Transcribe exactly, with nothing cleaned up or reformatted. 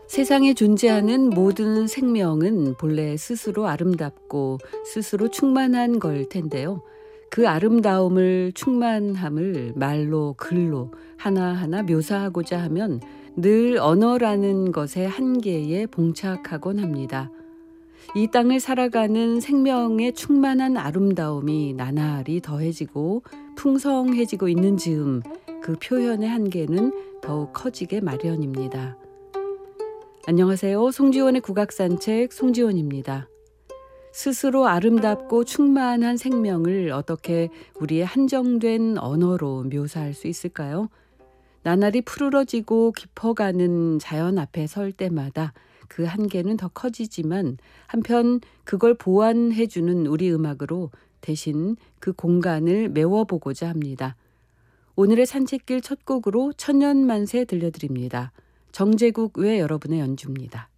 세상에 존재하는 모든 생명은 본래 스스로 아름답고 스스로 충만한 걸 텐데요. 그 아름다움을, 충만함을 말로, 글로 하나하나 묘사하고자 하면 늘 언어라는 것의 한계에 봉착하곤 합니다. 이 땅을 살아가는 생명의 충만한 아름다움이 나날이 더해지고 풍성해지고 있는 즈음 그 표현의 한계는 더욱 커지게 마련입니다. 안녕하세요. 송지원의 국악산책 송지원입니다. 스스로 아름답고 충만한 생명을 어떻게 우리의 한정된 언어로 묘사할 수 있을까요? 나날이 푸르러지고 깊어가는 자연 앞에 설 때마다 그 한계는 더 커지지만 한편 그걸 보완해주는 우리 음악으로 대신 그 공간을 메워보고자 합니다. 오늘의 산책길 첫 곡으로 천년만세 들려드립니다. 정제국 외 여러분의 연주입니다.